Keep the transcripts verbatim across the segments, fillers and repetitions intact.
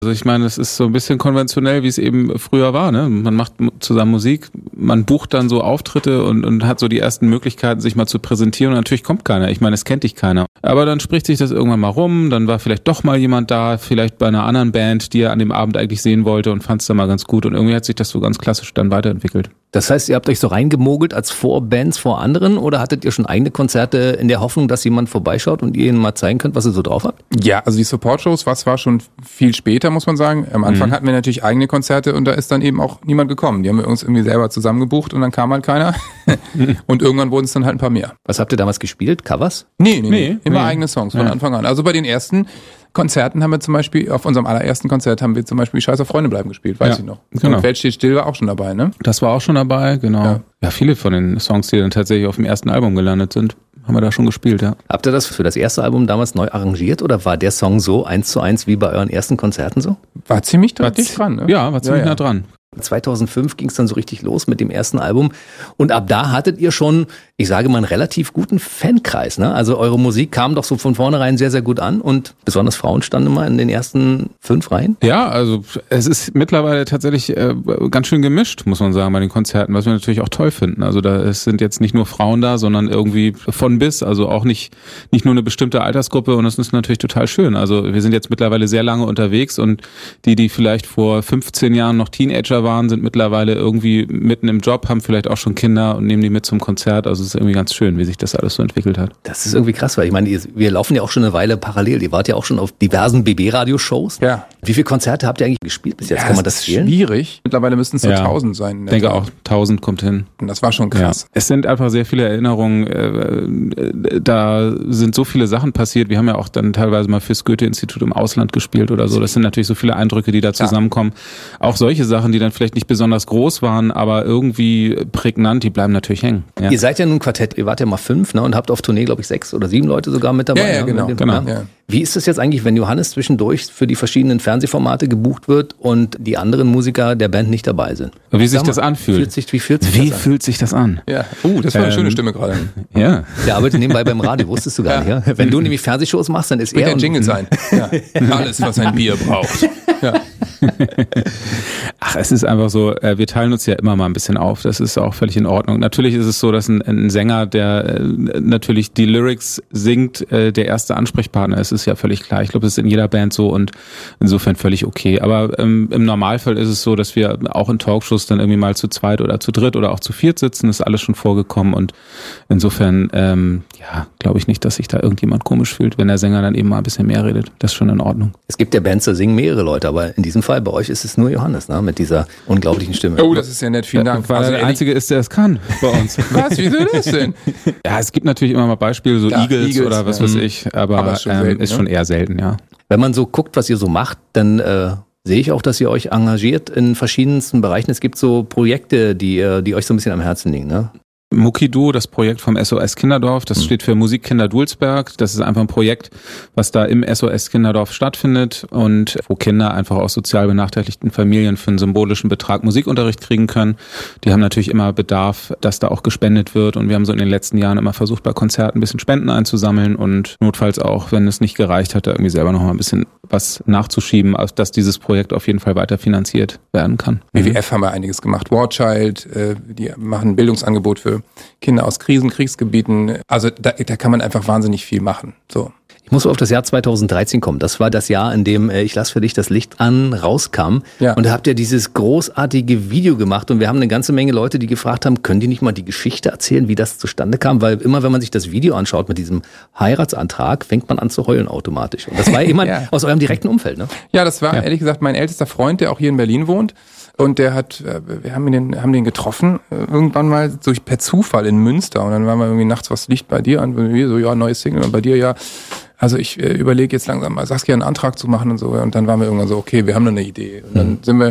Also ich meine, es ist so ein bisschen konventionell, wie es eben früher war, ne? Man macht zusammen Musik, man bucht dann so Auftritte und, und hat so die ersten Möglichkeiten, sich mal zu präsentieren und natürlich kommt keiner. Ich meine, es kennt dich keiner. Aber dann spricht sich das irgendwann mal rum, dann war vielleicht doch mal jemand da, vielleicht bei einer anderen Band, die er an dem Abend eigentlich sehen wollte und fand es dann mal ganz gut und irgendwie hat sich das so ganz klassisch dann weiterentwickelt. Das heißt, ihr habt euch so reingemogelt als Vorbands vor anderen oder hattet ihr schon eigene Konzerte in der Hoffnung, dass jemand vorbeischaut und ihr ihnen mal zeigen könnt, was ihr so drauf habt? Ja, also die Support-Shows, was war schon viel später, muss man sagen. Am Anfang mhm. hatten wir natürlich eigene Konzerte und da ist dann eben auch niemand gekommen. Die haben wir uns irgendwie selber zusammengebucht und dann kam halt keiner. Und irgendwann wurden es dann halt ein paar mehr. Was habt ihr damals gespielt? Covers? Nee, nee, nee. nee immer nee. eigene Songs von ja. Anfang an. Also bei den ersten Konzerten haben wir zum Beispiel, auf unserem allerersten Konzert haben wir zum Beispiel Scheiß auf Freunde bleiben gespielt, weiß ja, ich noch. Genau. Und Welt steht still war auch schon dabei, ne? Das war auch schon dabei, genau. Ja. ja, viele von den Songs, die dann tatsächlich auf dem ersten Album gelandet sind, haben wir da schon gespielt, ja. Habt ihr das für das erste Album damals neu arrangiert oder war der Song so eins zu eins wie bei euren ersten Konzerten so? War ziemlich war dicht dran, ne? Ja, war ziemlich ja, ja. nah dran. zweitausendfünf ging es dann so richtig los mit dem ersten Album und ab da hattet ihr schon, ich sage mal, einen relativ guten Fankreis, ne? Also eure Musik kam doch so von vornherein sehr, sehr gut an und besonders Frauen standen immer in den ersten fünf Reihen. Ja, also es ist mittlerweile tatsächlich äh, ganz schön gemischt, muss man sagen, bei den Konzerten, was wir natürlich auch toll finden. Also da es sind jetzt nicht nur Frauen da, sondern irgendwie von bis, also auch nicht nicht nur eine bestimmte Altersgruppe und das ist natürlich total schön. Also wir sind jetzt mittlerweile sehr lange unterwegs und die, die vielleicht vor fünfzehn Jahren noch Teenager waren, sind mittlerweile irgendwie mitten im Job, haben vielleicht auch schon Kinder und nehmen die mit zum Konzert. Also es ist irgendwie ganz schön, wie sich das alles so entwickelt hat. Das ist irgendwie krass, weil ich meine, wir laufen ja auch schon eine Weile parallel. Ihr wart ja auch schon auf diversen B B-Radio-Shows. Ja. Wie viele Konzerte habt ihr eigentlich gespielt bis jetzt? Ja, Kann man das ist zählen? Schwierig. Mittlerweile müssten es so ja. tausend sein. Ich denke Tat. auch, tausend kommt hin. Und das war schon krass. Ja. Es sind einfach sehr viele Erinnerungen. Äh, da sind so viele Sachen passiert. Wir haben ja auch dann teilweise mal fürs Goethe-Institut im Ausland gespielt oder so. Das sind natürlich so viele Eindrücke, die da zusammenkommen. Ja. Auch solche Sachen, die dann vielleicht nicht besonders groß waren, aber irgendwie prägnant, die bleiben natürlich hängen. Ja. Ihr seid ja nun ein Quartett, ihr wart ja mal fünf, ne, und habt auf Tournee, glaube ich, sechs oder sieben Leute sogar mit dabei. Ja, ja, ja, genau. Dem, genau. Ja. Ja. Wie ist das jetzt eigentlich, wenn Johannes zwischendurch für die verschiedenen Fernsehformate gebucht wird und die anderen Musiker der Band nicht dabei sind? Wie sich mal, das anfühlt? Fühlt sich, wie fühlt sich wie das an? fühlt sich das an? Ja. Uh, das war eine Ähm, schöne Stimme gerade. Ja. Der arbeitet nebenbei beim Radio, wusstest du gar Ja. nicht. Ja? Wenn du nämlich Fernsehshows machst, dann ist Wird er... der und- Jingle sein. Ja. Alles, was ein Bier braucht. Ja. Ach, es ist einfach so, äh, wir teilen uns ja immer mal ein bisschen auf. Das ist auch völlig in Ordnung. Natürlich ist es so, dass ein, ein Sänger, der äh, natürlich die Lyrics singt, äh, der erste Ansprechpartner ist, ist ja völlig klar. Ich glaube, das ist in jeder Band so und insofern völlig okay. Aber ähm, im Normalfall ist es so, dass wir auch in Talkshows dann irgendwie mal zu zweit oder zu dritt oder auch zu viert sitzen. Das ist alles schon vorgekommen und insofern, ähm, ja, glaube ich nicht, dass sich da irgendjemand komisch fühlt, wenn der Sänger dann eben mal ein bisschen mehr redet. Das ist schon in Ordnung. Es gibt ja Bands, da singen mehrere Leute, aber in diesem Fall bei euch ist es nur Johannes, ne, mit dieser unglaublichen Stimme. Oh, das ist ja nett. Vielen Dank. Weil Also er der ehrlich- Einzige ist, der es kann bei uns. Was? Wieso das denn? Ja, es gibt natürlich immer mal Beispiele, so Ja, Eagles, Eagles, oder was ja. weiß ich, aber, Aber ist schon ähm, selten, ist ne? schon eher selten, ja. Wenn man so guckt, was ihr so macht, dann äh, sehe ich auch, dass ihr euch engagiert in verschiedensten Bereichen. Es gibt so Projekte, die, äh, die euch so ein bisschen am Herzen liegen, ne? Mukidu, das Projekt vom S O S Kinderdorf, das steht für Musikkinder Dulsberg. Das ist einfach ein Projekt, was da im S O S Kinderdorf stattfindet und wo Kinder einfach aus sozial benachteiligten Familien für einen symbolischen Betrag Musikunterricht kriegen können. Die haben natürlich immer Bedarf, dass da auch gespendet wird und wir haben so in den letzten Jahren immer versucht, bei Konzerten ein bisschen Spenden einzusammeln und notfalls auch, wenn es nicht gereicht hat, da irgendwie selber noch mal ein bisschen was nachzuschieben, dass dieses Projekt auf jeden Fall weiter finanziert werden kann. W W F haben wir einiges gemacht. War Child, äh, die machen ein Bildungsangebot für Kinder aus Krisen, Kriegsgebieten. Also da, da kann man einfach wahnsinnig viel machen. So. Ich muss auf das Jahr zweitausenddreizehn kommen. Das war das Jahr, in dem äh, Ich lass für dich das Licht an rauskam. Ja. Und da habt ihr dieses großartige Video gemacht und wir haben eine ganze Menge Leute, die gefragt haben, können die nicht mal die Geschichte erzählen, wie das zustande kam? Weil immer, wenn man sich das Video anschaut mit diesem Heiratsantrag, fängt man an zu heulen automatisch. Und das war jemand Ja. aus eurem direkten Umfeld, ne? Ja, das war Ja. ehrlich gesagt mein ältester Freund, der auch hier in Berlin wohnt. Und der hat, äh, wir haben den, haben den getroffen, äh, irgendwann mal durch per Zufall in Münster. Und dann waren wir irgendwie nachts, was liegt bei dir an? Und wir so, ja, neues Single. Und bei dir, ja. Also ich äh, überlege jetzt langsam mal Saskia einen Antrag zu machen und so. Und dann waren wir irgendwann so, okay, wir haben da eine Idee. Und dann Mhm. sind wir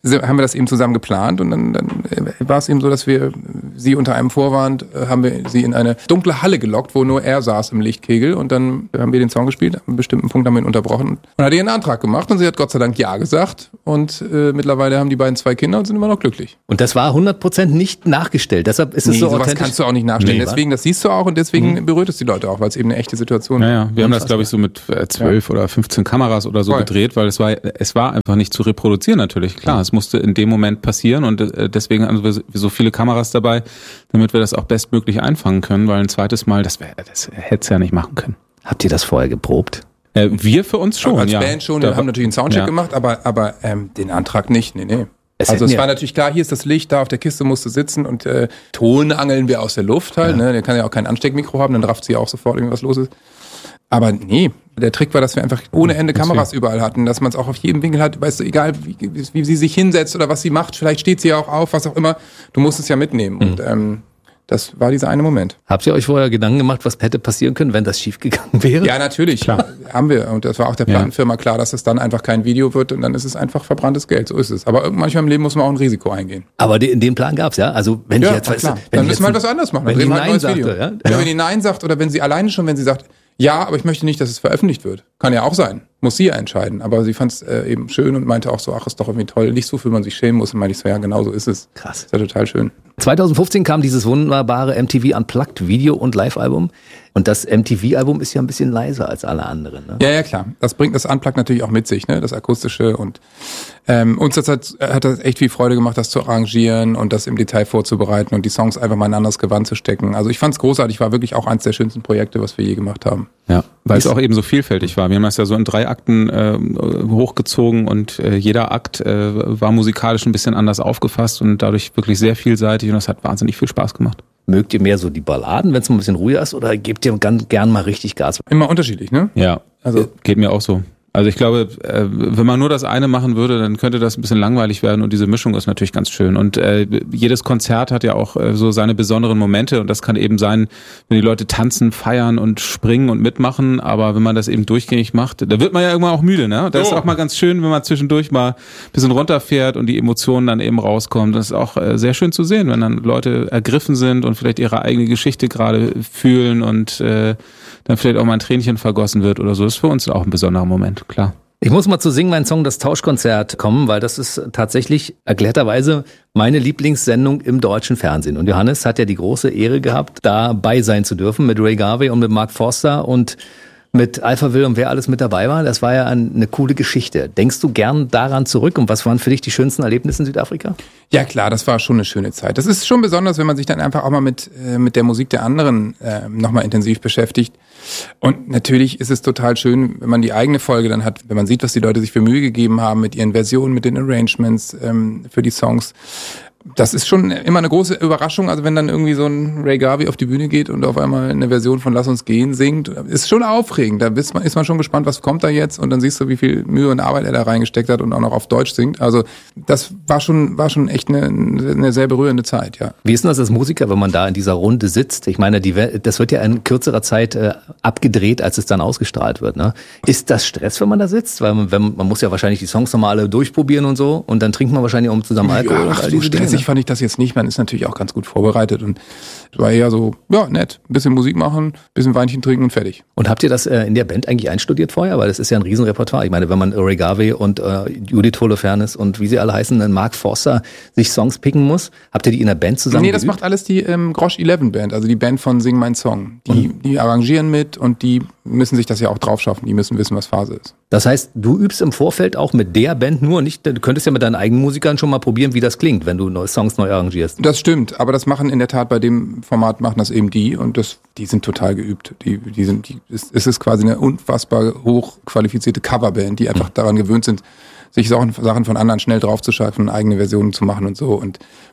haben wir das eben zusammen geplant und dann, dann war es eben so, dass wir sie unter einem Vorwand, haben wir sie in eine dunkle Halle gelockt, wo nur er saß im Lichtkegel und dann haben wir den Song gespielt, an einem bestimmten Punkt haben wir ihn unterbrochen und hat ihren Antrag gemacht und sie hat Gott sei Dank Ja gesagt und äh, mittlerweile haben die beiden zwei Kinder und sind immer noch glücklich. Und das war hundert Prozent nicht nachgestellt, deshalb ist es nee, so sowas authentisch. Kannst du auch nicht nachstellen, Nee, deswegen, das siehst du auch und deswegen mhm. berührt es die Leute auch, weil es eben eine echte Situation ist. Naja, wir haben das, glaube ich, so mit zwölf ja. oder fünfzehn Kameras oder so Voll. gedreht, weil es war, es war einfach nicht zu reproduzieren natürlich. Klar, es musste in dem Moment passieren und deswegen haben wir so viele Kameras dabei, damit wir das auch bestmöglich einfangen können, weil ein zweites Mal, das, wär, das hätte es ja nicht machen können. Habt ihr das vorher geprobt? Äh, wir für uns schon, Als ja. Band schon, da wir haben natürlich einen Soundcheck ja. gemacht, aber, aber ähm, den Antrag nicht, nee, nee. Es also es ja war natürlich klar, hier ist das Licht, da auf der Kiste musst du sitzen und äh, Ton angeln wir aus der Luft halt, ja. ne? Der kann ja auch kein Ansteckmikro haben, dann rafft sie ja auch sofort, irgendwas los ist. Aber nee, der Trick war, dass wir einfach ohne Ende Kameras überall hatten, dass man es auch auf jedem Winkel hat, weißt du, egal wie, wie sie sich hinsetzt oder was sie macht, vielleicht steht sie ja auch auf, was auch immer, du musst es ja mitnehmen. Mhm. Und ähm, das war dieser eine Moment. Habt ihr euch vorher Gedanken gemacht, was hätte passieren können, wenn das schiefgegangen wäre? Ja, natürlich, klar. Haben wir. Und das war auch der Plattenfirma klar, dass es dann einfach kein Video wird und dann ist es einfach verbranntes Geld, so ist es. Aber manchmal im Leben muss man auch ein Risiko eingehen. Aber den, den Plan gab's ja? Also wenn ja, ich jetzt... Ja, klar. Wenn dann ich müssen wir halt was anderes machen. Wenn dann die drehen wir halt Nein ein neues sagte, Video. ja? Ja, wenn die Nein sagt oder wenn sie alleine schon, wenn sie sagt, ja, aber ich möchte nicht, dass es veröffentlicht wird. Kann ja auch sein. Muss sie ja entscheiden. Aber sie fand es äh, eben schön und meinte auch so, ach, ist doch irgendwie toll. Nicht so, für man sich schämen muss. Und meinte ich so, ja, genau so ist es. Krass. Ist ja total schön. zwanzig fünfzehn kam dieses wunderbare M T V Unplugged Video- und Live-Album. Und das M T V-Album ist ja ein bisschen leiser als alle anderen. Ne? Ja, ja, klar. Das bringt das Unplugged natürlich auch mit sich, ne? Das Akustische. Und ähm, uns das hat, hat das echt viel Freude gemacht, das zu arrangieren und das im Detail vorzubereiten und die Songs einfach mal in ein anderes Gewand zu stecken. Also ich fand's großartig. War wirklich auch eins der schönsten Projekte, was wir je gemacht haben. Ja, weil es auch eben so vielfältig war. Wir haben das ja so in drei Akten äh, hochgezogen und äh, jeder Akt äh, war musikalisch ein bisschen anders aufgefasst und dadurch wirklich sehr vielseitig und das hat wahnsinnig viel Spaß gemacht. Mögt ihr mehr so die Balladen, wenn es mal ein bisschen ruhiger ist, oder gebt ihr ganz gern mal richtig Gas? Immer unterschiedlich, ne? Ja, also geht mir auch so. Also ich glaube, äh, wenn man nur das eine machen würde, dann könnte das ein bisschen langweilig werden und diese Mischung ist natürlich ganz schön. Und äh, jedes Konzert hat ja auch äh, so seine besonderen Momente und das kann eben sein, wenn die Leute tanzen, feiern und springen und mitmachen, aber wenn man das eben durchgängig macht, da wird man ja irgendwann auch müde, ne? Das oh. ist auch mal ganz schön, wenn man zwischendurch mal ein bisschen runterfährt und die Emotionen dann eben rauskommen. Das ist auch äh, sehr schön zu sehen, wenn dann Leute ergriffen sind und vielleicht ihre eigene Geschichte gerade fühlen und äh, dann vielleicht auch mal ein Tränchen vergossen wird oder so. Das ist für uns auch ein besonderer Moment, klar. Ich muss mal zu Sing mein Song, das Tauschkonzert kommen, weil das ist tatsächlich erklärterweise meine Lieblingssendung im deutschen Fernsehen. Und Johannes hat ja die große Ehre gehabt, dabei sein zu dürfen mit Ray Garvey und mit Mark Forster und mit Alpha Will und wer alles mit dabei war. Das war ja eine coole Geschichte. Denkst du gern daran zurück und was waren für dich die schönsten Erlebnisse in Südafrika? Ja klar, das war schon eine schöne Zeit. Das ist schon besonders, wenn man sich dann einfach auch mal mit äh, mit der Musik der anderen äh, nochmal intensiv beschäftigt. Und natürlich ist es total schön, wenn man die eigene Folge dann hat, wenn man sieht, was die Leute sich für Mühe gegeben haben mit ihren Versionen, mit den Arrangements ähm, für die Songs. Das ist schon immer eine große Überraschung, also wenn dann irgendwie so ein Ray Garvey auf die Bühne geht und auf einmal eine Version von Lass uns gehen singt, ist schon aufregend. Da ist man, ist man schon gespannt, was kommt da jetzt und dann siehst du, wie viel Mühe und Arbeit er da reingesteckt hat und auch noch auf Deutsch singt. Also das war schon war schon echt eine, eine sehr berührende Zeit, ja. Wie ist denn das als Musiker, wenn man da in dieser Runde sitzt? Ich meine, die, das wird ja in kürzerer Zeit äh, abgedreht, als es dann ausgestrahlt wird. Ne? Ist das Stress, wenn man da sitzt? Weil man, wenn, man muss ja wahrscheinlich die Songs nochmal alle durchprobieren und so und dann trinkt man wahrscheinlich auch zusammen Alkohol ja, und ach, all so diese Dinge. Stressig fand ich das jetzt nicht. Man ist natürlich auch ganz gut vorbereitet und es war eher so, ja, nett. Ein bisschen Musik machen, ein bisschen Weinchen trinken und fertig. Und habt ihr das äh, in der Band eigentlich einstudiert vorher? Weil das ist ja ein Riesenrepertoire. Ich meine, wenn man Ray Garvey und äh, Judith Holofernes und wie sie alle heißen, dann Mark Forster sich Songs picken muss, habt ihr die in der Band zusammen Nee, das geübt? macht alles die ähm, Grosch elf Band, also die Band von Sing mein Song. Die, mhm. die arrangieren mit und die müssen sich das ja auch drauf schaffen. Die müssen wissen, was Phase ist. Das heißt, du übst im Vorfeld auch mit der Band nur, nicht? Du könntest ja mit deinen eigenen Musikern schon mal probieren, wie das klingt, wenn du neue Songs neu arrangierst. Das stimmt, aber das machen in der Tat bei dem Format machen das eben die und das, die sind total geübt. Die, die sind, die, es, es ist quasi eine unfassbar hochqualifizierte Coverband, die einfach mhm. daran gewöhnt sind, sich Sachen, Sachen von anderen schnell drauf zu schaffen, eigene Versionen zu machen und so. Und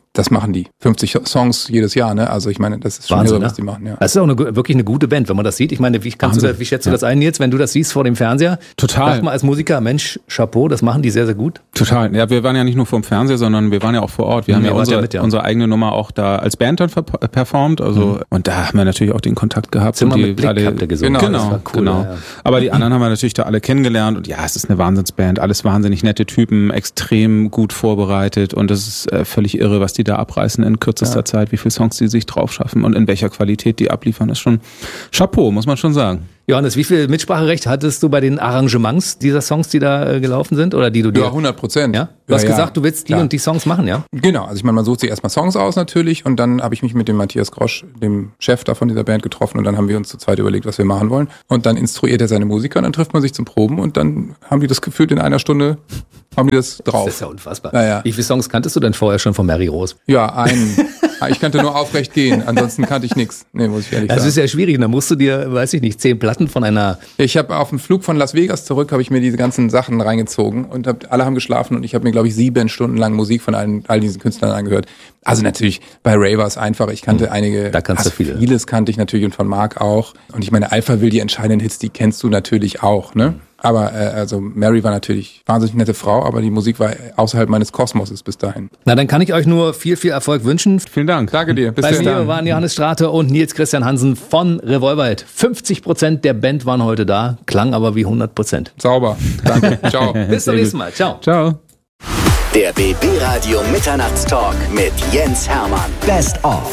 das machen die. fünfzig Songs jedes Jahr, ne? Also ich meine, das ist schon Wahnsinn, irre, ne? was die machen, ja. Das ist auch eine, wirklich eine gute Band, wenn man das sieht. Ich meine, wie, kannst du das, wie schätzt du Ja. das ein, Nils, wenn du das siehst vor dem Fernseher? Total. Sag mal als Musiker, Mensch, Chapeau, das machen die sehr, sehr gut. Total. Ja, wir waren ja nicht nur vorm Fernseher, sondern wir waren ja auch vor Ort. Wir haben Ihr ja wart ja unsere, mit, ja. unsere eigene Nummer auch da als Band dann ver- performt. Also, Mhm. und da haben wir natürlich auch den Kontakt gehabt. Zimmer und die mit Blick alle, habt ihr gesungen. Genau, Genau, das war cool, genau. ja, ja. Aber die anderen haben wir natürlich da alle kennengelernt und ja, es ist eine Wahnsinnsband. Alles wahnsinnig nette Typen, extrem gut vorbereitet und es ist äh, völlig irre, was die da abreißen in kürzester Ja. Zeit, wie viele Songs die sich drauf schaffen und in welcher Qualität die abliefern, ist schon Chapeau, muss man schon sagen. Johannes, wie viel Mitspracherecht hattest du bei den Arrangements dieser Songs, die da äh, gelaufen sind? Oder die du dir. Ja, hundert Prozent. Ja? Du hast gesagt, du willst die klar. und die Songs machen, ja? Genau, also ich meine, man sucht sich erstmal Songs aus natürlich und dann habe ich mich mit dem Matthias Grosch, dem Chef da von dieser Band, getroffen und dann haben wir uns zu zweit überlegt, was wir machen wollen. Und dann instruiert er seine Musiker und dann trifft man sich zum Proben und dann haben die das gefühlt in einer Stunde, haben die das drauf. Das ist ja unfassbar. Ja, ja. Wie viele Songs kanntest du denn vorher schon von Mary Rose? Ja, einen. Ich kannte nur aufrecht gehen, ansonsten kannte ich nichts. Nee, muss ich ehrlich Das sagen. ist ja schwierig. Da musst du dir, weiß ich nicht, zehn Platten von einer. Ich habe auf dem Flug von Las Vegas zurück, habe ich mir diese ganzen Sachen reingezogen und hab, alle haben geschlafen und ich habe mir, glaube ich, sieben Stunden lang Musik von allen, all diesen Künstlern angehört. Also natürlich, bei Ray war es einfach. Ich kannte mhm. einige, da kannst du viele. Vieles kannte ich natürlich und von Mark auch. Und ich meine, Alpha Will, die entscheidenden Hits, die kennst du natürlich auch, ne? Aber äh, also Mary war natürlich wahnsinnig nette Frau, aber die Musik war außerhalb meines Kosmoses bis dahin. Na, dann kann ich euch nur viel, viel Erfolg wünschen. Vielen Dank. Danke dir. Bis Bei dann. mir waren Johannes Strate und Nils Christian Hansen von Revolverheld. fünfzig Prozent der Band waren heute da, klang aber wie hundert Prozent. Sauber. Danke. Ciao. Bis zum nächsten Mal. Ciao. Ciao. Der B B Radio Mitternachtstalk mit Jens Hermann. Best of.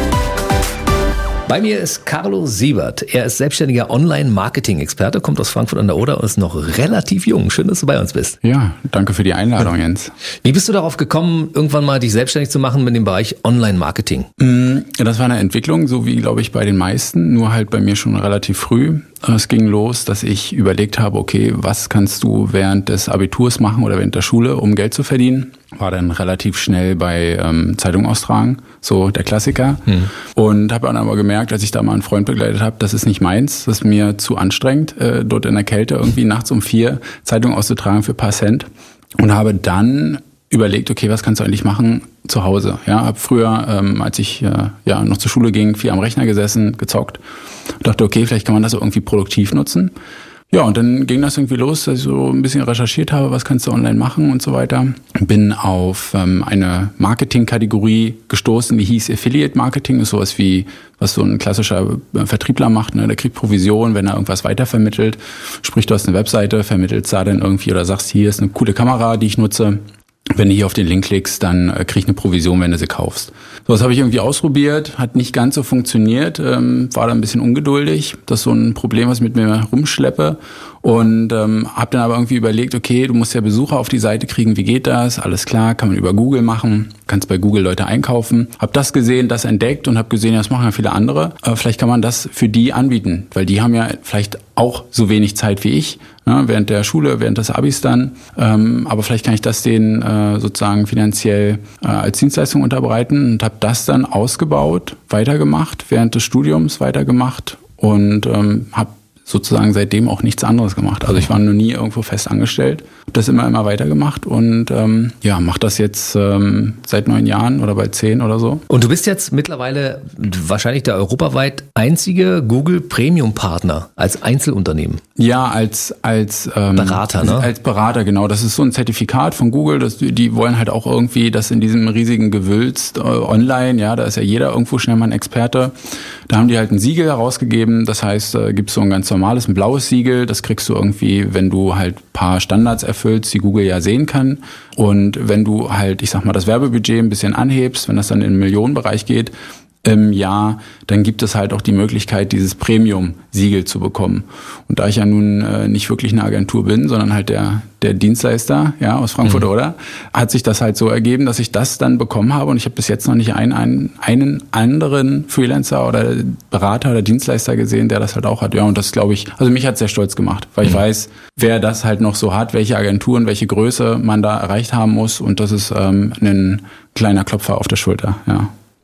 Bei mir ist Carlo Siebert. Er ist selbstständiger Online-Marketing-Experte, kommt aus Frankfurt an der Oder und ist noch relativ jung. Schön, dass du bei uns bist. Ja, danke für die Einladung, Jens. Wie bist du darauf gekommen, irgendwann mal dich selbstständig zu machen mit dem Bereich Online-Marketing? Das war eine Entwicklung, so wie, glaube ich, bei den meisten, nur halt bei mir schon relativ früh. Es ging los, dass ich überlegt habe, okay, was kannst du während des Abiturs machen oder während der Schule, um Geld zu verdienen? War dann relativ schnell bei ähm, Zeitung austragen, so der Klassiker. Mhm. Und habe dann aber gemerkt, als ich da mal einen Freund begleitet habe, das ist nicht meins, das ist mir zu anstrengend, äh, dort in der Kälte irgendwie nachts um vier Zeitung auszutragen für ein paar Cent. Und habe dann überlegt, okay, was kannst du eigentlich machen zu Hause? Ja, habe früher, ähm, als ich äh, ja noch zur Schule ging, viel am Rechner gesessen, gezockt. Dachte, okay, vielleicht kann man das irgendwie produktiv nutzen. Ja, und dann ging das irgendwie los, dass ich so ein bisschen recherchiert habe, was kannst du online machen und so weiter. Bin auf ähm, eine Marketingkategorie gestoßen, die hieß Affiliate Marketing, ist sowas wie, was so ein klassischer Vertriebler macht, ne? Der kriegt Provision, wenn er irgendwas weitervermittelt. Sprich, du hast eine Webseite, vermittelst da dann irgendwie oder sagst, hier ist eine coole Kamera, die ich nutze. Wenn du hier auf den Link klickst, dann äh, krieg ich eine Provision, wenn du sie kaufst. So, das habe ich irgendwie ausprobiert, hat nicht ganz so funktioniert, ähm, war da ein bisschen ungeduldig. Das ist so ein Problem, was ich mit mir rumschleppe. Und ähm, habe dann aber irgendwie überlegt, okay, du musst ja Besucher auf die Seite kriegen, wie geht das? Alles klar, kann man über Google machen, kannst bei Google Leute einkaufen. Hab das gesehen, das entdeckt und habe gesehen, das machen ja viele andere. Aber vielleicht kann man das für die anbieten, weil die haben ja vielleicht auch so wenig Zeit wie ich, ne, während der Schule, während des Abis dann. Ähm, aber vielleicht kann ich das denen äh, sozusagen finanziell äh, als Dienstleistung unterbreiten und habe das dann ausgebaut, weitergemacht, während des Studiums weitergemacht und ähm, habe sozusagen seitdem auch nichts anderes gemacht. Also ich war noch nie irgendwo fest angestellt, habe das immer, immer weitergemacht und ähm, ja, mache das jetzt ähm, seit neun Jahren oder bald zehn oder so. Und du bist jetzt mittlerweile wahrscheinlich der europaweit einzige Google Premium Partner als Einzelunternehmen. Ja, als als ähm, Berater, ne? Als Berater, genau. Das ist so ein Zertifikat von Google. Das, die wollen halt auch irgendwie das in diesem riesigen Gewülz äh, online, ja, da ist ja jeder irgendwo schnell mal ein Experte. Da haben die halt ein Siegel herausgegeben. Das heißt, äh, gibt es so ein ganz normales, ein blaues Siegel. Das kriegst du irgendwie, wenn du halt paar Standards erfüllst, die Google ja sehen kann. Und wenn du halt, ich sag mal, das Werbebudget ein bisschen anhebst, wenn das dann in den Millionenbereich geht, im Jahr, dann gibt es halt auch die Möglichkeit, dieses Premium-Siegel zu bekommen. Und da ich ja nun äh, nicht wirklich eine Agentur bin, sondern halt der der Dienstleister, ja, aus Frankfurt mhm. oder, hat sich das halt so ergeben, dass ich das dann bekommen habe und ich habe bis jetzt noch nicht einen, einen, einen anderen Freelancer oder Berater oder Dienstleister gesehen, der das halt auch hat. Ja, und das glaube ich, also mich hat sehr stolz gemacht, weil mhm. ich weiß, wer das halt noch so hat, welche Agenturen, welche Größe man da erreicht haben muss und das ist ähm, ein kleiner Klopfer auf der Schulter, ja.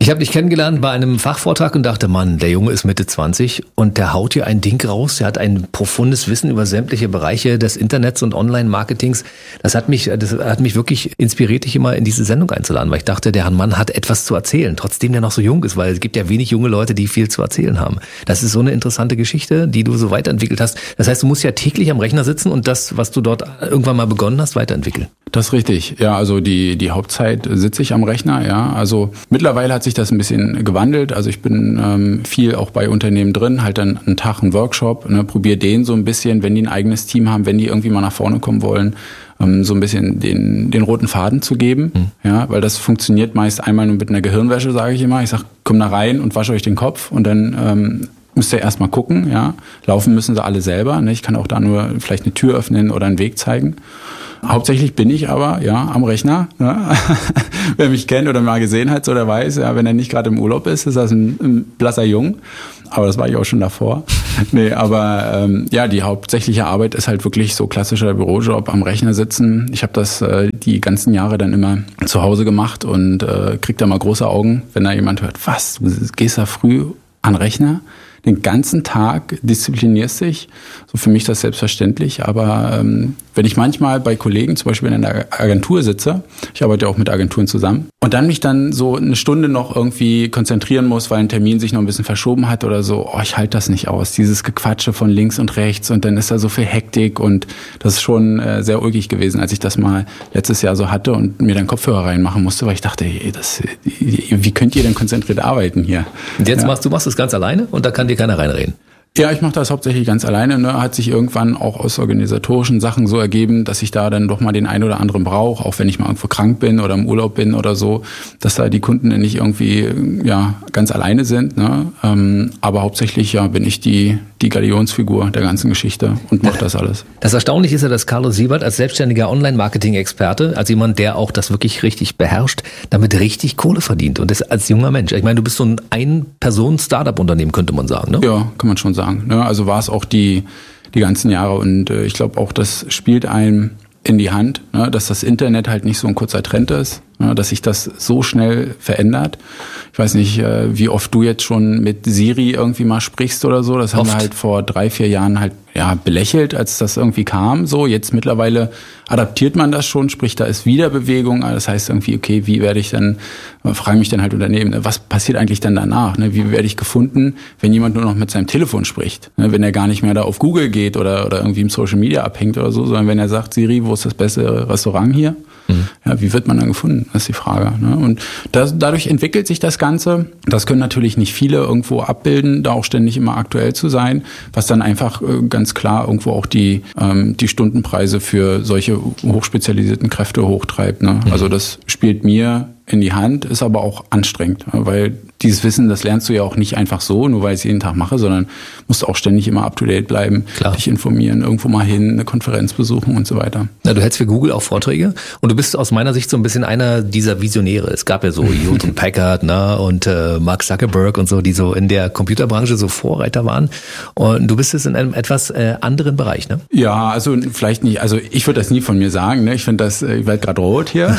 Ich habe dich kennengelernt bei einem Fachvortrag und dachte, Mann, der Junge ist Mitte zwanzig und der haut hier ein Ding raus. Der hat ein profundes Wissen über sämtliche Bereiche des Internets und Online-Marketings. Das hat mich, das hat mich wirklich inspiriert, dich immer in diese Sendung einzuladen, weil ich dachte, der Mann hat etwas zu erzählen, trotzdem der noch so jung ist, weil es gibt ja wenig junge Leute, die viel zu erzählen haben. Das ist so eine interessante Geschichte, die du so weiterentwickelt hast. Das heißt, du musst ja täglich am Rechner sitzen und das, was du dort irgendwann mal begonnen hast, weiterentwickeln. Das ist richtig. Ja, also die, die Hauptzeit sitze ich am Rechner, ja. Also mittlerweile hat sich das ein bisschen gewandelt. Also ich bin ähm, viel auch bei Unternehmen drin, halt dann einen Tag einen Workshop, ne, probiere den so ein bisschen, wenn die ein eigenes Team haben, wenn die irgendwie mal nach vorne kommen wollen, ähm, so ein bisschen den, den roten Faden zu geben, mhm. ja, weil das funktioniert meist einmal nur mit einer Gehirnwäsche, sage ich immer. Ich sag, komm da rein und wasche euch den Kopf und dann ähm, müsst ihr erstmal gucken, ja. Laufen müssen sie alle selber, ne? Ich kann auch da nur vielleicht eine Tür öffnen oder einen Weg zeigen. Hauptsächlich bin ich aber ja am Rechner. Ja. Wer mich kennt oder mal gesehen hat, so der weiß, ja, wenn er nicht gerade im Urlaub ist, ist das ein, ein blasser Jung. Aber das war ich auch schon davor. Nee, aber ähm, ja, die hauptsächliche Arbeit ist halt wirklich so klassischer Bürojob, am Rechner sitzen. Ich habe das äh, die ganzen Jahre dann immer zu Hause gemacht und äh, krieg da mal große Augen, wenn da jemand hört, was, du gehst da früh an den Rechner? Den ganzen Tag disziplinierst dich. So für mich das selbstverständlich. Aber ähm, wenn ich manchmal bei Kollegen, zum Beispiel in der Agentur sitze, ich arbeite ja auch mit Agenturen zusammen, und dann mich dann so eine Stunde noch irgendwie konzentrieren muss, weil ein Termin sich noch ein bisschen verschoben hat oder so, oh, ich halte das nicht aus. Dieses Gequatsche von links und rechts und dann ist da so viel Hektik und das ist schon äh, sehr ulkig gewesen, als ich das mal letztes Jahr so hatte und mir dann Kopfhörer reinmachen musste, weil ich dachte, ey, das, wie könnt ihr denn konzentriert arbeiten hier? Und jetzt ja. machst du machst das ganz alleine und da kann dir keiner reinreden. Ja, ich mache das hauptsächlich ganz alleine. Ne? Hat sich irgendwann auch aus organisatorischen Sachen so ergeben, dass ich da dann doch mal den einen oder anderen brauche, auch wenn ich mal irgendwo krank bin oder im Urlaub bin oder so, dass da die Kunden nicht irgendwie ja ganz alleine sind. Ne? Ähm, aber hauptsächlich ja bin ich die die Galionsfigur der ganzen Geschichte und mache das alles. Das Erstaunliche ist ja, dass Carlos Siebert als selbstständiger Online-Marketing-Experte, als jemand, der auch das wirklich richtig beherrscht, damit richtig Kohle verdient und das als junger Mensch. Ich meine, du bist so ein Ein-Personen-Startup-Unternehmen, könnte man sagen, ne? Ja, kann man schon sagen. Ne? Also war es auch die die ganzen Jahre und äh, ich glaube auch, das spielt einem in die Hand, ne? Dass das Internet halt nicht so ein kurzer Trend ist, ne? Dass sich das so schnell verändert. Ich weiß nicht, äh, wie oft du jetzt schon mit Siri irgendwie mal sprichst oder so. Das haben oft. Wir halt vor drei, vier Jahren halt ja belächelt, als das irgendwie kam. So jetzt mittlerweile adaptiert man das schon, sprich da ist wieder Bewegung. Das heißt irgendwie, okay, wie werde ich dann, fragen mich dann halt Unternehmen, was passiert eigentlich dann danach? Ne? Wie werde ich gefunden, wenn jemand nur noch mit seinem Telefon spricht? Ne? Wenn er gar nicht mehr da auf Google geht oder oder irgendwie im Social Media abhängt oder so, sondern wenn er sagt, Siri, wo ist das beste Restaurant hier? Mhm. Ja, wie wird man dann gefunden? Das ist die Frage. Ne? Und das, dadurch entwickelt sich das Ganze. Das können natürlich nicht viele irgendwo abbilden, da auch ständig immer aktuell zu sein, was dann einfach äh, ganz klar irgendwo auch die ähm, die Stundenpreise für solche hochspezialisierten Kräfte hochtreibt. Ne? Mhm. Also das spielt mir in die Hand, ist aber auch anstrengend, weil dieses Wissen, das lernst du ja auch nicht einfach so, nur weil ich es jeden Tag mache, sondern musst auch ständig immer up to date bleiben, Klar. dich informieren, irgendwo mal hin, eine Konferenz besuchen und so weiter. Na, du hältst für Google auch Vorträge und du bist aus meiner Sicht so ein bisschen einer dieser Visionäre. Es gab ja so Hewlett Packard, ne, und äh, Mark Zuckerberg und so, die so in der Computerbranche so Vorreiter waren. Und du bist jetzt in einem etwas äh, anderen Bereich, ne? Ja, also vielleicht nicht, also ich würde das nie von mir sagen, ne? Ich finde das, ich werde gerade rot hier.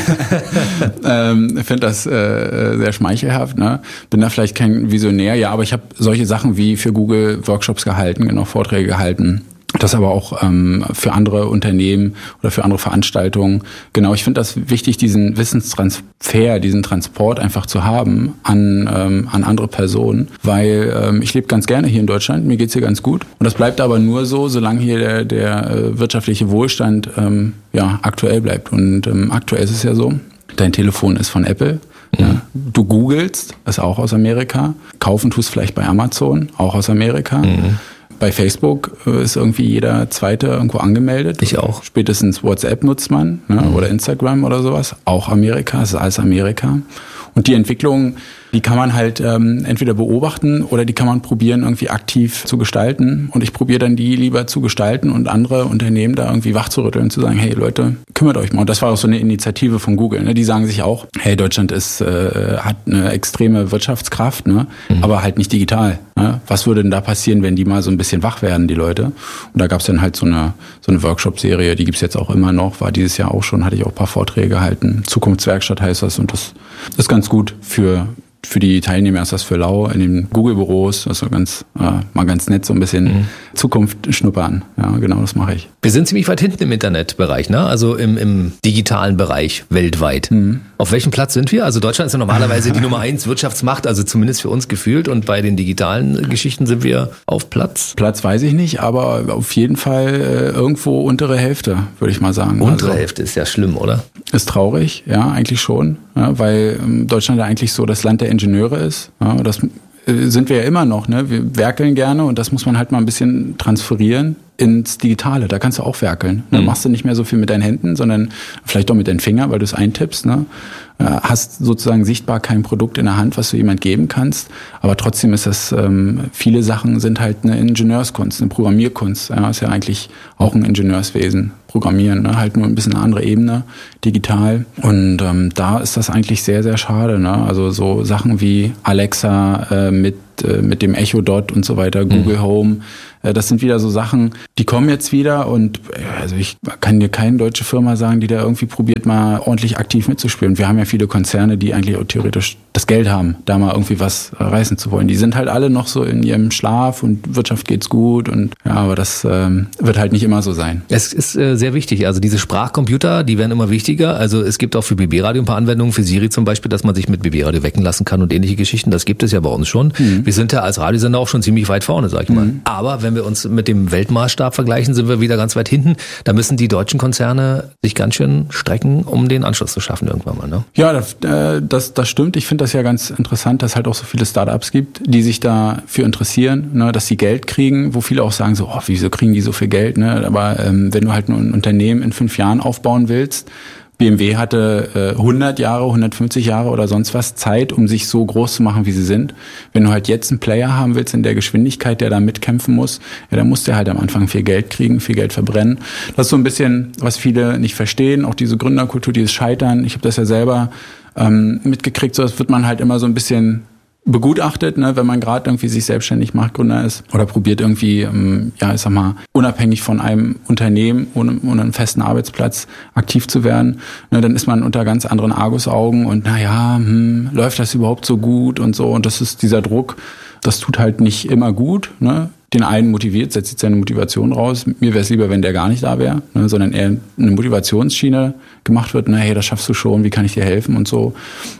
ähm, ich finde das äh, sehr schmeichelhaft, ne? Bin da vielleicht kein Visionär, ja, aber ich habe solche Sachen wie für Google Workshops gehalten, genau, Vorträge gehalten. Das aber auch ähm, für andere Unternehmen oder für andere Veranstaltungen. Genau, ich finde das wichtig, diesen Wissenstransfer, diesen Transport einfach zu haben an ähm, an andere Personen, weil ähm, ich lebe ganz gerne hier in Deutschland, mir geht's hier ganz gut. Und das bleibt aber nur so, solange hier der, der äh, wirtschaftliche Wohlstand ähm, ja aktuell bleibt. Und ähm, aktuell ist es ja so, dein Telefon ist von Apple. Ja, du googelst, ist auch aus Amerika. Kaufen tust vielleicht bei Amazon, auch aus Amerika. Mhm. Bei Facebook ist irgendwie jeder Zweite irgendwo angemeldet. Ich auch. Spätestens WhatsApp nutzt man, ne, mhm. oder Instagram oder sowas. Auch Amerika, es ist alles Amerika. Und die Entwicklung, die kann man halt ähm, entweder beobachten oder die kann man probieren, irgendwie aktiv zu gestalten. Und ich probiere dann die lieber zu gestalten und andere Unternehmen da irgendwie wachzurütteln, zu sagen, hey Leute, kümmert euch mal. Und das war auch so eine Initiative von Google. Ne? Die sagen sich auch, hey, Deutschland ist äh, hat eine extreme Wirtschaftskraft, ne? Mhm. aber halt nicht digital. Ne? Was würde denn da passieren, wenn die mal so ein bisschen wach werden, die Leute? Und da gab es dann halt so eine so eine Workshop-Serie, die gibt's jetzt auch immer noch, war dieses Jahr auch schon, hatte ich auch ein paar Vorträge gehalten. Zukunftswerkstatt heißt das und das ist ganz gut für für die Teilnehmer ist das für lau in den Google-Büros. Das ist so ganz, äh, mal ganz nett, so ein bisschen mhm. Zukunft schnuppern. Ja, genau, das mache ich. Wir sind ziemlich weit hinten im Internetbereich, ne? Also im, im digitalen Bereich weltweit. Mhm. Auf welchem Platz sind wir? Also Deutschland ist ja normalerweise die Nummer eins Wirtschaftsmacht, also zumindest für uns gefühlt. Und bei den digitalen Geschichten sind wir auf Platz? Platz weiß ich nicht, aber auf jeden Fall äh, irgendwo untere Hälfte, würde ich mal sagen. Untere also, Hälfte ist ja schlimm, oder? Ist traurig, ja, eigentlich schon. Ja, weil ähm, Deutschland ja eigentlich so das Land der Ingenieure ist. Ja, das äh, sind wir ja immer noch. Ne? Wir werkeln gerne und das muss man halt mal ein bisschen transferieren ins Digitale. Da kannst du auch werkeln. Da mhm. machst du nicht mehr so viel mit deinen Händen, sondern vielleicht auch mit deinen Fingern, weil du es eintippst. Ne? Hast sozusagen sichtbar kein Produkt in der Hand, was du jemand geben kannst. Aber trotzdem ist das, ähm, viele Sachen sind halt eine Ingenieurskunst, eine Programmierkunst. Ja, ist ja eigentlich auch ein Ingenieurswesen. Programmieren, ne? Halt nur ein bisschen eine andere Ebene, digital. Und ähm, da ist das eigentlich sehr, sehr schade. Ne? Also so Sachen wie Alexa äh, mit, äh, mit dem Echo Dot und so weiter, Google mhm. Home, äh, das sind wieder so Sachen, die kommen jetzt wieder und äh, also ich kann dir keine deutsche Firma sagen, die da irgendwie probiert, mal ordentlich aktiv mitzuspielen. Wir haben ja viele Konzerne, die eigentlich auch theoretisch das Geld haben, da mal irgendwie was äh, reißen zu wollen. Die sind halt alle noch so in ihrem Schlaf und Wirtschaft geht's gut und ja, aber das ähm, wird halt nicht immer so sein. Es ist äh, sehr wichtig. Also diese Sprachcomputer, die werden immer wichtiger. Also es gibt auch für B B Radio ein paar Anwendungen, für Siri zum Beispiel, dass man sich mit B B Radio wecken lassen kann und ähnliche Geschichten. Das gibt es ja bei uns schon. Mhm. Wir sind ja als Radiosender auch schon ziemlich weit vorne, sag ich mal. Mhm. Aber wenn wir uns mit dem Weltmaßstab vergleichen, sind wir wieder ganz weit hinten. Da müssen die deutschen Konzerne sich ganz schön strecken, um den Anschluss zu schaffen irgendwann mal. Ne? Ja, das, äh, das, das stimmt. Ich finde das ja ganz interessant, dass es halt auch so viele Startups gibt, die sich dafür interessieren, ne, dass sie Geld kriegen, wo viele auch sagen so, oh, wieso kriegen die so viel Geld? Ne? Aber ähm, wenn du halt nur ein Unternehmen in fünf Jahren aufbauen willst, B M W hatte äh, hundert Jahre, hundertfünfzig Jahre oder sonst was Zeit, um sich so groß zu machen, wie sie sind. Wenn du halt jetzt einen Player haben willst in der Geschwindigkeit, der da mitkämpfen muss, ja, dann musst du halt am Anfang viel Geld kriegen, viel Geld verbrennen. Das ist so ein bisschen, was viele nicht verstehen, auch diese Gründerkultur, dieses Scheitern. Ich habe das ja selber ähm, mitgekriegt, so das wird man halt immer so ein bisschen begutachtet, ne, wenn man gerade irgendwie sich selbstständig macht, Gründer ist oder probiert irgendwie, ähm, ja, ich sag mal, unabhängig von einem Unternehmen ohne, ohne einen festen Arbeitsplatz aktiv zu werden, ne, dann ist man unter ganz anderen Argusaugen und naja, hm, läuft das überhaupt so gut und so und das ist dieser Druck, das tut halt nicht immer gut, ne. Den einen motiviert, setzt jetzt seine Motivation raus. Mir wäre es lieber, wenn der gar nicht da wäre, ne, sondern eher eine Motivationsschiene gemacht wird, na hey, das schaffst du schon, wie kann ich dir helfen und so.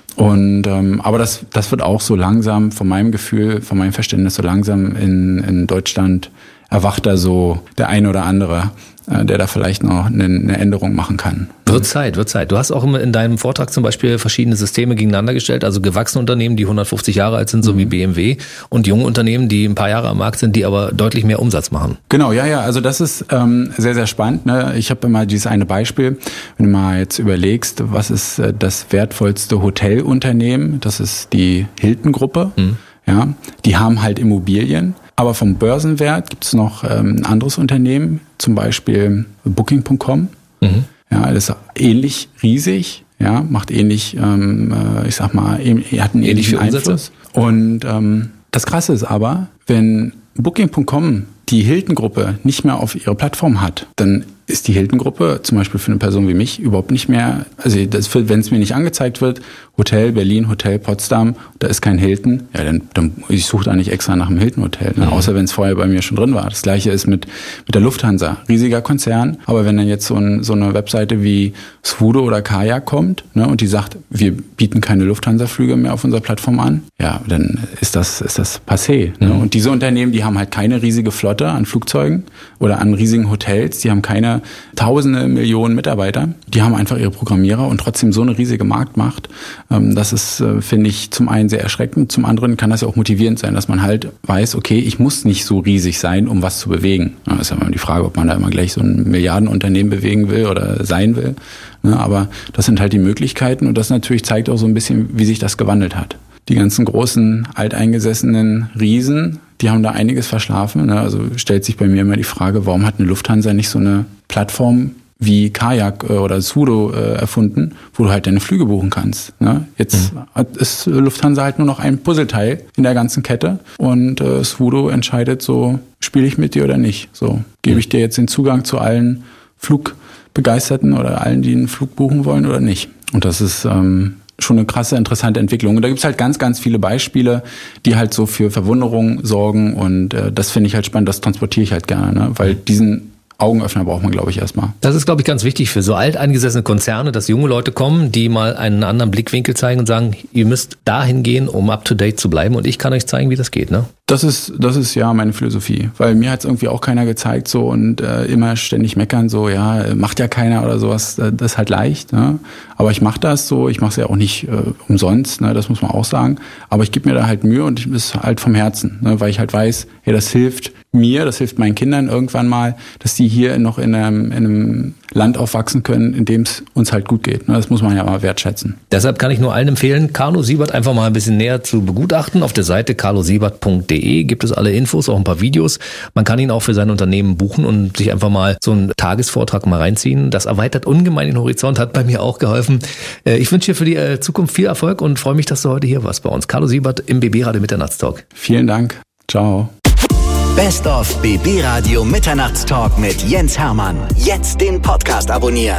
Und ähm, aber das das wird auch so langsam, von meinem Gefühl, von meinem Verständnis so langsam in in Deutschland erwacht da so der eine oder andere, äh, der da vielleicht noch eine, eine Änderung machen kann. Wird Zeit, wird Zeit. Du hast auch in deinem Vortrag zum Beispiel verschiedene Systeme gegeneinander gestellt, also gewachsene Unternehmen, die hundertfünfzig Jahre alt sind, so mhm. wie B M W, und junge Unternehmen, die ein paar Jahre am Markt sind, die aber deutlich mehr Umsatz machen. Genau, ja, ja, also das ist ähm, sehr, sehr spannend. Ne? Ich habe immer dieses eine Beispiel, wenn du mal jetzt überlegst, was ist äh, das wertvollste Hotelunternehmen, das ist die Hilton-Gruppe. Mhm. Ja, die haben halt Immobilien. Aber vom Börsenwert gibt es noch ähm, ein anderes Unternehmen, zum Beispiel Booking Punkt com. Mhm. Ja, das ist ähnlich riesig, ja, macht ähnlich, ähm, ich sag mal, hat einen ähnlichen Einfluss. Und ähm, das Krasse ist aber, wenn Booking Punkt com die Hilton-Gruppe nicht mehr auf ihrer Plattform hat, dann ist die Hilton-Gruppe zum Beispiel für eine Person wie mich überhaupt nicht mehr, also wenn es mir nicht angezeigt wird, Hotel Berlin, Hotel Potsdam, da ist kein Hilton, ja, dann, dann ich suche da nicht extra nach einem Hilton-Hotel, ne? Mhm. Außer wenn es vorher bei mir schon drin war. Das Gleiche ist mit mit der Lufthansa, riesiger Konzern, aber wenn dann jetzt so, ein, so eine Webseite wie Svudo oder Kajak kommt, ne, und die sagt, wir bieten keine Lufthansa-Flüge mehr auf unserer Plattform an, ja, dann ist das ist das passé. Mhm. Ne? Und diese Unternehmen, die haben halt keine riesige Flotte an Flugzeugen oder an riesigen Hotels, die haben keine Tausende, Millionen Mitarbeiter, die haben einfach ihre Programmierer und trotzdem so eine riesige Marktmacht. Das ist, finde ich, zum einen sehr erschreckend, zum anderen kann das ja auch motivierend sein, dass man halt weiß, okay, ich muss nicht so riesig sein, um was zu bewegen. Das ist ja immer die Frage, ob man da immer gleich so ein Milliardenunternehmen bewegen will oder sein will. Aber das sind halt die Möglichkeiten und das natürlich zeigt auch so ein bisschen, wie sich das gewandelt hat. Die ganzen großen, alteingesessenen Riesen, die haben da einiges verschlafen. Also stellt sich bei mir immer die Frage, warum hat eine Lufthansa nicht so eine Plattform wie Kajak oder Svudo erfunden, wo du halt deine Flüge buchen kannst. Jetzt mhm. ist Lufthansa halt nur noch ein Puzzleteil in der ganzen Kette und äh, Svudo entscheidet so, spiele ich mit dir oder nicht. So, gebe ich dir jetzt den Zugang zu allen Flugbegeisterten oder allen, die einen Flug buchen wollen oder nicht. Und das ist ähm, schon eine krasse, interessante Entwicklung. Und da gibt's halt ganz, ganz viele Beispiele, die halt so für Verwunderung sorgen. Und äh, das finde ich halt spannend, das transportiere ich halt gerne, ne? Weil diesen Augenöffner braucht man, glaube ich, erstmal. Das ist, glaube ich, ganz wichtig für so alteingesessene Konzerne, dass junge Leute kommen, die mal einen anderen Blickwinkel zeigen und sagen, ihr müsst dahin gehen, um up-to-date zu bleiben und ich kann euch zeigen, wie das geht, ne? Das ist, das ist ja meine Philosophie, weil mir hat's irgendwie auch keiner gezeigt so und äh, immer ständig meckern so, ja, macht ja keiner oder sowas, äh, das ist halt leicht, ne? Aber ich mache das so, ich mache es ja auch nicht äh, umsonst, ne? Das muss man auch sagen, aber ich gebe mir da halt Mühe und ich ist halt vom Herzen, ne? Weil ich halt weiß, hey, das hilft mir, das hilft meinen Kindern irgendwann mal, dass die hier noch in einem, in einem Land aufwachsen können, in dem es uns halt gut geht. Das muss man ja mal wertschätzen. Deshalb kann ich nur allen empfehlen, Carlo Siebert einfach mal ein bisschen näher zu begutachten. Auf der Seite carlo siebert punkt de gibt es alle Infos, auch ein paar Videos. Man kann ihn auch für sein Unternehmen buchen und sich einfach mal so einen Tagesvortrag mal reinziehen. Das erweitert ungemein den Horizont, hat bei mir auch geholfen. Ich wünsche dir für die Zukunft viel Erfolg und freue mich, dass du heute hier warst bei uns. Carlo Siebert im B B Radio Mitternachtstalk. Vielen Dank. Ciao. Best of B B Radio Mitternachtstalk mit Jens Hermann. Jetzt den Podcast abonnieren.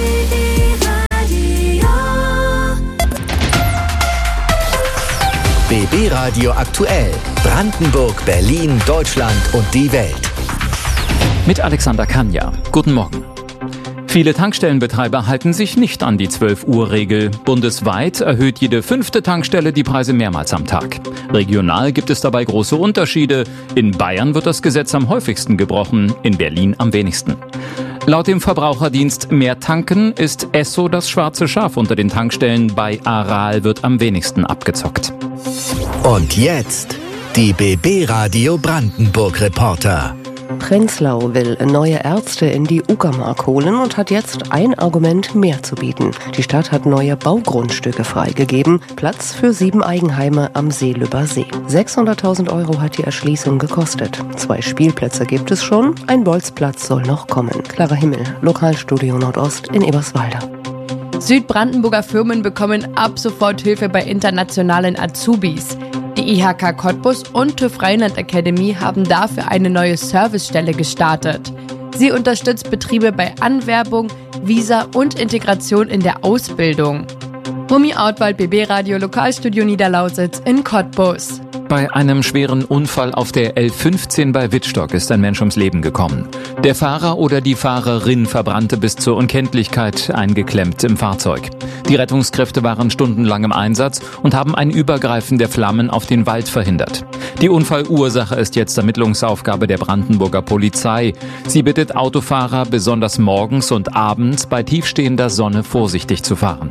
B B Radio aktuell. Brandenburg, Berlin, Deutschland und die Welt. Mit Alexander Kanja. Guten Morgen. Viele Tankstellenbetreiber halten sich nicht an die zwölf Uhr Regel. Bundesweit erhöht jede fünfte Tankstelle die Preise mehrmals am Tag. Regional gibt es dabei große Unterschiede. In Bayern wird das Gesetz am häufigsten gebrochen, in Berlin am wenigsten. Laut dem Verbraucherdienst Mehr Tanken ist Esso das schwarze Schaf unter den Tankstellen. Bei Aral wird am wenigsten abgezockt. Und jetzt die B B Radio Brandenburg Reporter. Prenzlau will neue Ärzte in die Uckermark holen und hat jetzt ein Argument mehr zu bieten. Die Stadt hat neue Baugrundstücke freigegeben, Platz für sieben Eigenheime am Seelübber See. sechshunderttausend Euro hat die Erschließung gekostet. Zwei Spielplätze gibt es schon, ein Bolzplatz soll noch kommen. Clara Himmel, Lokalstudio Nordost in Eberswalde. Südbrandenburger Firmen bekommen ab sofort Hilfe bei internationalen Azubis. Die I H K Cottbus und TÜV Rheinland Academy haben dafür eine neue Servicestelle gestartet. Sie unterstützt Betriebe bei Anwerbung, Visa und Integration in der Ausbildung. Rumi Outwald, B B Radio Lokalstudio Niederlausitz in Cottbus. Bei einem schweren Unfall auf der L fünfzehn bei Wittstock ist ein Mensch ums Leben gekommen. Der Fahrer oder die Fahrerin verbrannte bis zur Unkenntlichkeit, eingeklemmt im Fahrzeug. Die Rettungskräfte waren stundenlang im Einsatz und haben ein Übergreifen der Flammen auf den Wald verhindert. Die Unfallursache ist jetzt Ermittlungsaufgabe der Brandenburger Polizei. Sie bittet Autofahrer, besonders morgens und abends bei tiefstehender Sonne vorsichtig zu fahren.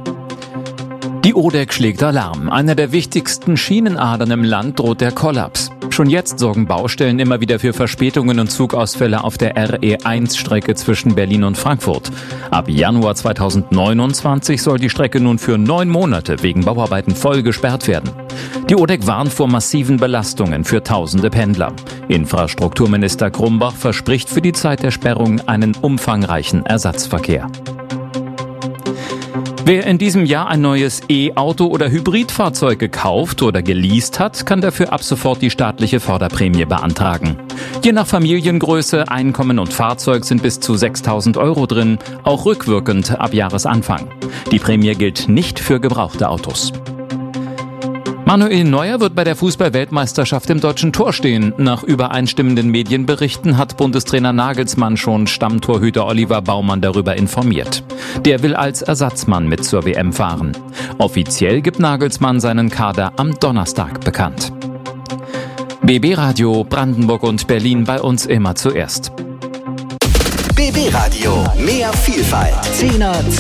Die O D E C schlägt Alarm. Einer der wichtigsten Schienenadern im Land droht der Kollaps. Schon jetzt sorgen Baustellen immer wieder für Verspätungen und Zugausfälle auf der R E eins Strecke zwischen Berlin und Frankfurt. Ab Januar zweitausendneunundzwanzig soll die Strecke nun für neun Monate wegen Bauarbeiten voll gesperrt werden. Die O D E C warnt vor massiven Belastungen für tausende Pendler. Infrastrukturminister Krumbach verspricht für die Zeit der Sperrung einen umfangreichen Ersatzverkehr. Wer in diesem Jahr ein neues E-Auto oder Hybridfahrzeug gekauft oder geleast hat, kann dafür ab sofort die staatliche Förderprämie beantragen. Je nach Familiengröße, Einkommen und Fahrzeug sind bis zu sechstausend Euro drin, auch rückwirkend ab Jahresanfang. Die Prämie gilt nicht für gebrauchte Autos. Manuel Neuer wird bei der Fußball-Weltmeisterschaft im deutschen Tor stehen. Nach übereinstimmenden Medienberichten hat Bundestrainer Nagelsmann schon Stammtorhüter Oliver Baumann darüber informiert. Der will als Ersatzmann mit zur W M fahren. Offiziell gibt Nagelsmann seinen Kader am Donnerstag bekannt. B B Radio Brandenburg und Berlin, bei uns immer zuerst. B B Radio, mehr Vielfalt. Zehner